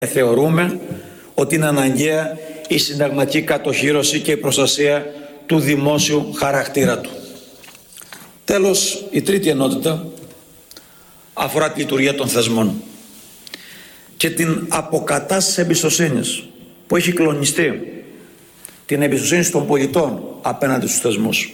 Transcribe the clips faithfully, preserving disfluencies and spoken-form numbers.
Θεωρούμε ότι είναι αναγκαία η συνταγματική κατοχύρωση και η προστασία του δημόσιου χαρακτήρα του. Τέλος, η τρίτη ενότητα αφορά τη λειτουργία των θεσμών και την αποκατάσταση εμπιστοσύνης που έχει κλονιστεί, την εμπιστοσύνη των πολιτών απέναντι στους θεσμούς.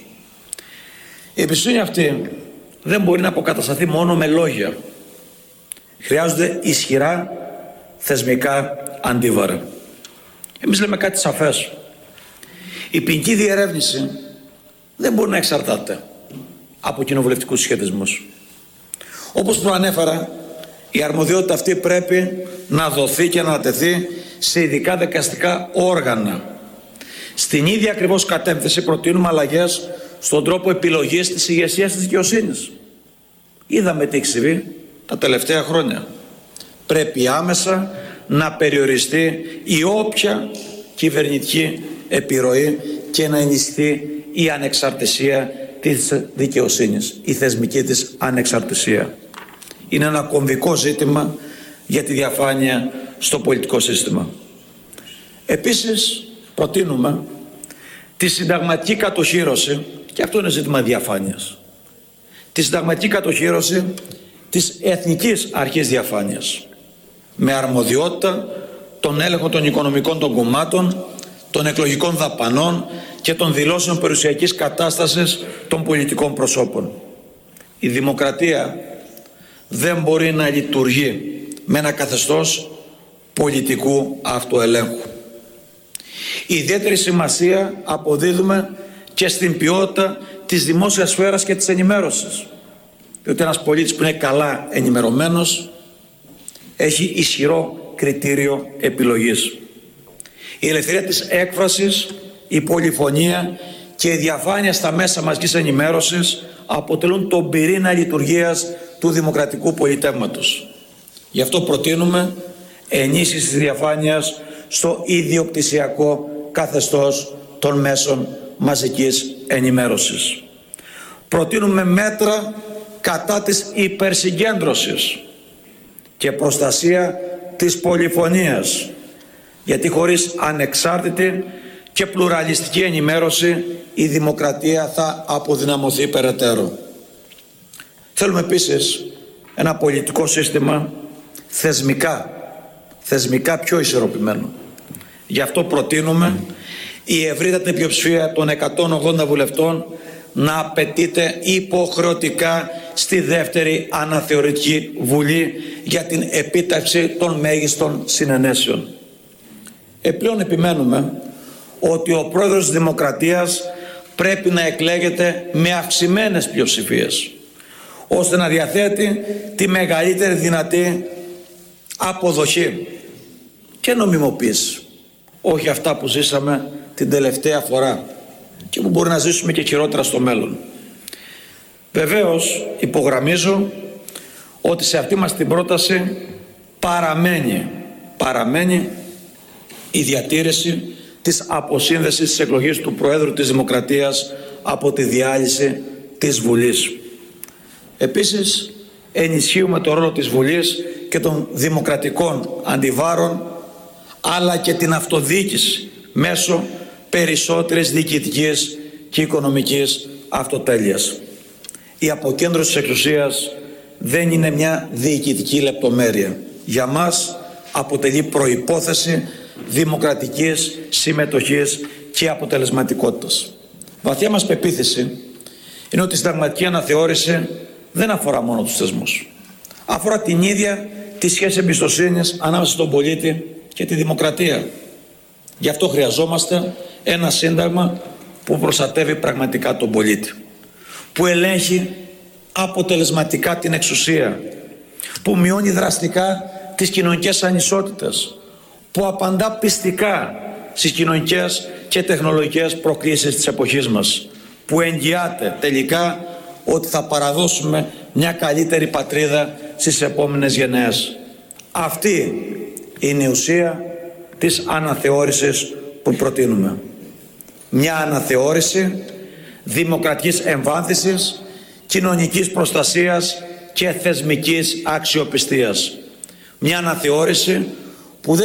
Η εμπιστοσύνη αυτή δεν μπορεί να αποκατασταθεί μόνο με λόγια. Χρειάζονται ισχυρά θεσμικά αντίβαρα. Εμείς λέμε κάτι σαφές. Η ποινική διερεύνηση δεν μπορεί να εξαρτάται από κοινοβουλευτικούς σχετισμούς. Όπως προανέφερα, η αρμοδιότητα αυτή πρέπει να δοθεί και να ανατεθεί σε ειδικά δικαστικά όργανα. Στην ίδια ακριβώς κατεύθυνση προτείνουμε αλλαγές στον τρόπο επιλογής της ηγεσίας της δικαιοσύνης. Είδαμε τι έχει συμβεί τα τελευταία χρόνια. Πρέπει άμεσα να περιοριστεί η όποια κυβερνητική επιρροή και να ενισχυθεί η ανεξαρτησία της δικαιοσύνης, η θεσμική της ανεξαρτησία. Είναι ένα κομβικό ζήτημα για τη διαφάνεια στο πολιτικό σύστημα. Επίσης, προτείνουμε τη συνταγματική κατοχύρωση, και αυτό είναι ζήτημα διαφάνειας, τη συνταγματική κατοχύρωση της Εθνικής Αρχής Διαφάνειας, με αρμοδιότητα τον έλεγχο των οικονομικών των κομμάτων, των εκλογικών δαπανών και των δηλώσεων περιουσιακής κατάστασης των πολιτικών προσώπων. Η δημοκρατία δεν μπορεί να λειτουργεί με ένα καθεστώς πολιτικού αυτοελέγχου. Ιδιαίτερη σημασία αποδίδουμε και στην ποιότητα της δημόσιας σφαίρας και της ενημέρωσης. Διότι ένας πολίτης που είναι καλά ενημερωμένος έχει ισχυρό κριτήριο επιλογής. Η ελευθερία της έκφρασης, η πολυφωνία και η διαφάνεια στα μέσα μαζικής ενημέρωσης αποτελούν τον πυρήνα λειτουργίας του δημοκρατικού πολιτεύματος. Γι' αυτό προτείνουμε ενίσχυση της διαφάνειας στο ιδιοκτησιακό καθεστώς των μέσων μαζικής ενημέρωσης. Προτείνουμε μέτρα κατά της υπερσυγκέντρωσης και προστασία της πολυφωνίας, γιατί χωρίς ανεξάρτητη και πλουραλιστική ενημέρωση η δημοκρατία θα αποδυναμωθεί περαιτέρω. Θέλουμε επίσης ένα πολιτικό σύστημα θεσμικά, θεσμικά πιο ισορροπημένο. Γι' αυτό προτείνουμε η ευρύτατη πλειοψηφία των εκατόν ογδόντα βουλευτών να απαιτείται υποχρεωτικά στη δεύτερη αναθεωρητική βουλή για την επίτευξη των μέγιστων συνενέσεων. Επιπλέον επιμένουμε ότι ο πρόεδρος της Δημοκρατίας πρέπει να εκλέγεται με αυξημένες πλειοψηφίες, ώστε να διαθέτει τη μεγαλύτερη δυνατή αποδοχή και νομιμοποίηση. Όχι αυτά που ζήσαμε την τελευταία φορά και που μπορεί να ζήσουμε και χειρότερα στο μέλλον. Βεβαίως υπογραμμίζω ότι σε αυτή μας την πρόταση παραμένει, παραμένει η διατήρηση της αποσύνδεσης της εκλογής του Προέδρου της Δημοκρατίας από τη διάλυση της Βουλής. Επίσης ενισχύουμε το ρόλο της Βουλής και των δημοκρατικών αντιβάρων, αλλά και την αυτοδιοίκηση μέσω περισσότερης διοικητικής και οικονομικής αυτοτέλειας. Η αποκέντρωση της εξουσίας δεν είναι μια διοικητική λεπτομέρεια. Για μας αποτελεί προϋπόθεση δημοκρατικής συμμετοχής και αποτελεσματικότητας. Βαθιά μας πεποίθηση είναι ότι η συνταγματική αναθεώρηση δεν αφορά μόνο τους θεσμούς. Αφορά την ίδια τη σχέση εμπιστοσύνης ανάμεσα στον πολίτη και τη δημοκρατία. Γι' αυτό χρειαζόμαστε ένα σύνταγμα που προστατεύει πραγματικά τον πολίτη, που ελέγχει αποτελεσματικά την εξουσία, που μειώνει δραστικά τις κοινωνικές ανισότητες, που απαντά πιστικά στις κοινωνικές και τεχνολογικές προκλήσεις της εποχής μας, που εγγυάται τελικά ότι θα παραδώσουμε μια καλύτερη πατρίδα στις επόμενες γενναίες. Αυτή είναι η ουσία της αναθεώρησης που προτείνουμε. Μια αναθεώρηση δημοκρατικής εμβάθυνσης, κοινωνικής προστασίας και θεσμικής αξιοπιστίας. Μια αναθεώρηση